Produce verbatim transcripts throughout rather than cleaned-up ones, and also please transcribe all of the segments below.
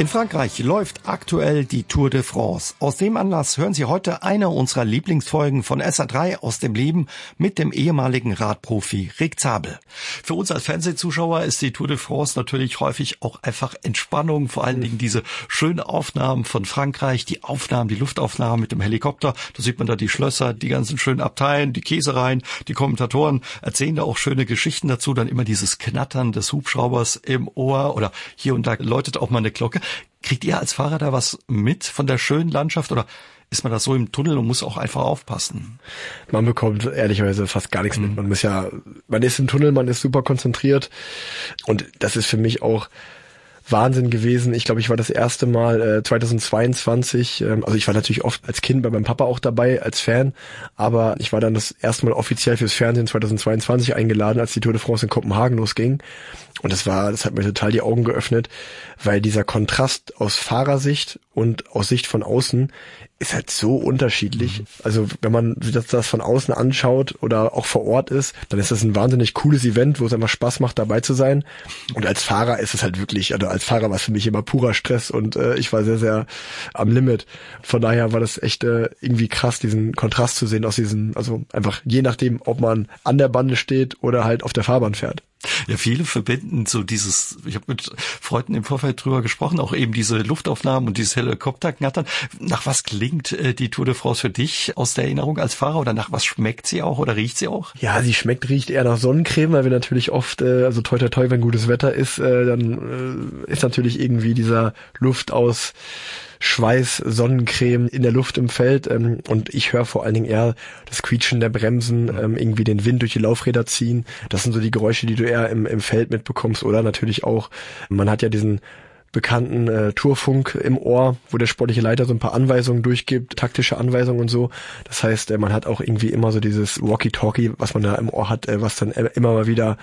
In Frankreich läuft aktuell die Tour de France. Aus dem Anlass hören Sie heute eine unserer Lieblingsfolgen von S R drei aus dem Leben mit dem ehemaligen Radprofi Rick Zabel. Für uns als Fernsehzuschauer ist die Tour de France natürlich häufig auch einfach Entspannung, vor allen Dingen diese schönen Aufnahmen von Frankreich, die Aufnahmen, die Luftaufnahmen mit dem Helikopter. Da sieht man da die Schlösser, die ganzen schönen Abteien, die Käsereien, die Kommentatoren erzählen da auch schöne Geschichten dazu. Dann immer dieses Knattern des Hubschraubers im Ohr oder hier und da läutet auch mal eine Glocke. Kriegt ihr als Fahrer da was mit von der schönen Landschaft oder ist man da so im Tunnel und muss auch einfach aufpassen? Man bekommt ehrlicherweise fast gar nichts mit. Man muss ja, man ist im Tunnel, man ist super konzentriert und das ist für mich auch Wahnsinn gewesen. Ich glaube, ich war das erste Mal äh, zweitausendzweiundzwanzig, ähm, also ich war natürlich oft als Kind bei meinem Papa auch dabei, als Fan, aber ich war dann das erste Mal offiziell fürs Fernsehen zweitausendzweiundzwanzig eingeladen, als die Tour de France in Kopenhagen losging. Und das war, das hat mir total die Augen geöffnet, weil dieser Kontrast aus Fahrersicht und aus Sicht von außen ist halt so unterschiedlich. Also wenn man sich das, das von außen anschaut oder auch vor Ort ist, dann ist das ein wahnsinnig cooles Event, wo es einfach Spaß macht, dabei zu sein. Und als Fahrer ist es halt wirklich, also als Fahrer war es für mich immer purer Stress und äh, ich war sehr, sehr am Limit. Von daher war das echt äh, irgendwie krass, diesen Kontrast zu sehen aus diesen, also einfach je nachdem, ob man an der Bande steht oder halt auf der Fahrbahn fährt. Ja, viele verbinden so dieses, ich habe mit Freunden im Vorfeld drüber gesprochen, auch eben diese Luftaufnahmen und dieses Helikopterknattern. Nach was klingt äh, die Tour de France für dich aus der Erinnerung als Fahrer oder nach was schmeckt sie auch oder riecht sie auch? Ja, sie schmeckt, riecht eher nach Sonnencreme, weil wir natürlich oft, äh, also toi toi toi, wenn gutes Wetter ist, äh, dann äh, ist natürlich irgendwie dieser Luft aus Schweiß, Sonnencreme in der Luft im Feld ähm, und ich höre vor allen Dingen eher das Quietschen der Bremsen, ähm, irgendwie den Wind durch die Laufräder ziehen. Das sind so die Geräusche, die du eher im, im Feld mitbekommst oder natürlich auch, man hat ja diesen bekannten äh, Tourfunk im Ohr, wo der sportliche Leiter so ein paar Anweisungen durchgibt, taktische Anweisungen und so. Das heißt, äh, man hat auch irgendwie immer so dieses Walkie-Talkie, was man da im Ohr hat, äh, was dann äh, immer mal wieder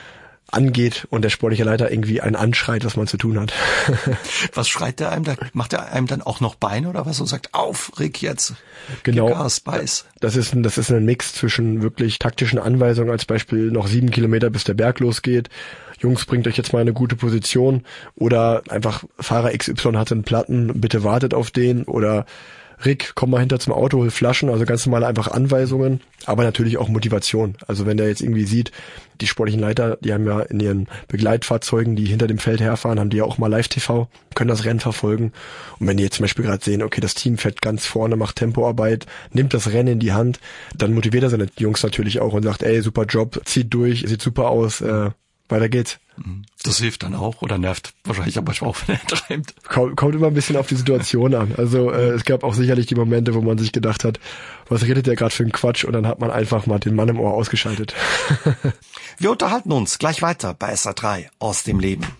angeht und der sportliche Leiter irgendwie einen anschreit, was man zu tun hat. Was schreit der einem da? Macht er einem dann auch noch Beine oder was und sagt, auf, Rick, jetzt? Genau. Gas, beiß. Das ist ein, das ist ein Mix zwischen wirklich taktischen Anweisungen, als Beispiel noch sieben Kilometer bis der Berg losgeht. Jungs, bringt euch jetzt mal eine gute Position oder einfach Fahrer X Y hat einen Platten, bitte wartet auf den oder Rick, komm mal hinter zum Auto, hol Flaschen, also ganz normale einfach Anweisungen, aber natürlich auch Motivation. Also wenn der jetzt irgendwie sieht, die sportlichen Leiter, die haben ja in ihren Begleitfahrzeugen, die hinter dem Feld herfahren, haben die ja auch mal Live-T V, können das Rennen verfolgen. Und wenn die jetzt zum Beispiel gerade sehen, okay, das Team fährt ganz vorne, macht Tempoarbeit, nimmt das Rennen in die Hand, dann motiviert er seine Jungs natürlich auch und sagt, ey, super Job, zieht durch, sieht super aus, äh, weiter geht's. Das hilft dann auch oder nervt wahrscheinlich aber auch, wenn er treibt. Kommt, kommt immer ein bisschen auf die Situation an. Also äh, es gab auch sicherlich die Momente, wo man sich gedacht hat, was redet der gerade für einen Quatsch? Und dann hat man einfach mal den Mann im Ohr ausgeschaltet. Wir unterhalten uns gleich weiter bei S R drei aus dem Leben.